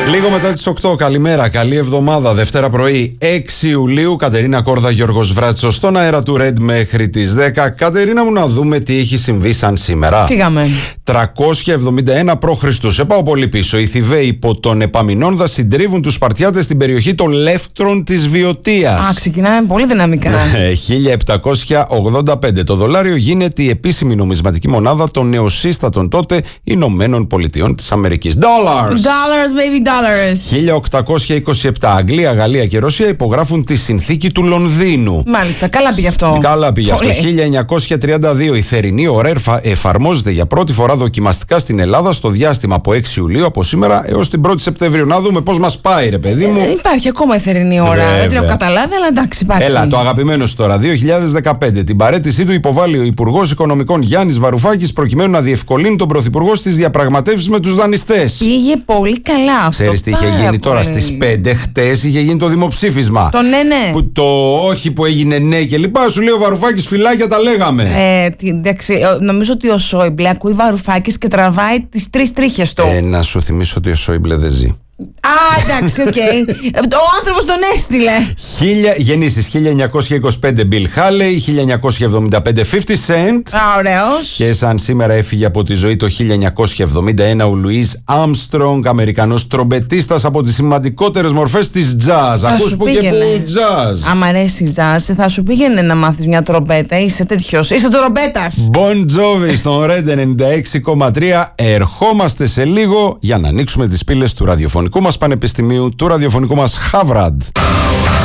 Λίγο μετά τις 8, καλημέρα, καλή εβδομάδα, Δευτέρα πρωί, 6 Ιουλίου, Κατερίνα Κόρδα, Γιώργος Βράτσος, στον αέρα του Red μέχρι τις 10. Κατερίνα μου, να δούμε τι έχει συμβεί σαν σήμερα. Φύγαμε. 371 π.Χ. Σε πάω πολύ πίσω. Οι Θηβαίοι υπό τον Επαμεινόνδα συντρίβουν τους Σπαρτιάτες στην περιοχή των Λεύκτρων της Βιωτίας. Ξεκινάμε πολύ δυναμικά. 1785. Το δολάριο γίνεται η επίσημη νομισματική μονάδα των νεοσύστατων τότε Ηνωμένων Πολιτειών της Αμερικής. Dollars, baby, dollars. 1827. Αγγλία, Γαλλία και Ρωσία υπογράφουν τη συνθήκη του Λονδίνου. Μάλιστα, καλά πήγε αυτό. Καλά πήγε αυτό. 1932. Η θερινή ώρα εφαρμόζεται για πρώτη φορά δοκιμαστικά στην Ελλάδα στο διάστημα από 6 Ιουλίου, από σήμερα έως την 1η Σεπτεμβρίου. Να δούμε πώς μας πάει, ρε παιδί μου. Υπάρχει ακόμα η θερινή ώρα. Δεν την έχω καταλάβει, αλλά εντάξει, υπάρχει. Έλα, το αγαπημένο σου τώρα. 2015. Την παραίτησή του υποβάλλει ο Υπουργός Οικονομικών Γιάννης Βαρουφάκης προκειμένου να διευκολύνει τον Πρωθυπουργό στις διαπραγματεύσεις με τους δανειστές. Πήγε πολύ καλά αυτό. Ξέρεις τι είχε γίνει τώρα στις 5 χτες? Είχε γίνει το δημοψήφισμα. Το ναι. Που το όχι που έγινε ναι και λοιπά. Σου λέει ο Βαρουφάκης, φυλάκια τα λέγαμε. Εντάξει, νομίζω ότι ο Σόιμπλε ακούει Βαρουφάκης και τραβάει τις 3 τρίχες του. Να σου θυμίσω ότι ο Σόιμπλε δεν ζει. Εντάξει, οκ. Ο άνθρωπος τον έστειλε. Γεννήσεις 1925 Bill Haley, 1975 50 Cent. Ωραίος. Και σαν σήμερα έφυγε από τη ζωή το 1971 ο Λουίς Άρμστρονγκ, Αμερικανός τρομπετίστας από τις σημαντικότερες μορφές της jazz. Ακούς που και που jazz. Αν αρέσει jazz, θα σου πήγαινε να μάθεις μια τρομπέτα. Είσαι τέτοιος, είσαι τρομπέτας. Bon Jovi στον Red 96,3. Ερχόμαστε σε λίγο για να ανοίξουμε τις πύλες του ραδιοφωνικού μας πανεπιστημίου, του ραδιοφωνικού μας Harvard.